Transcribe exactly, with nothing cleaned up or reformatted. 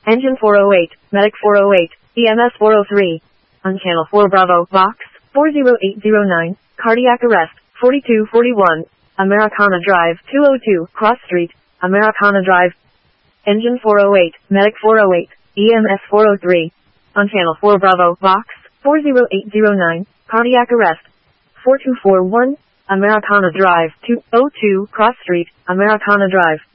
Engine four oh eight, Medic four oh eight, E M S four oh three. On Channel four Bravo, Box four oh eight oh nine, Cardiac Arrest, forty-two forty-one, Americana Drive, two oh two, Cross Street, Americana Drive. Engine four oh eight, Medic four oh eight, E M S four oh three. On Channel four Bravo, Box four oh eight oh nine, Cardiac Arrest, four two four one, Americana Drive, two oh two, Cross Street, Americana Drive.